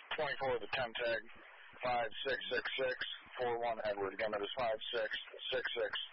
24 with the 10 tag, 566641 Edward. Again, that is 566641.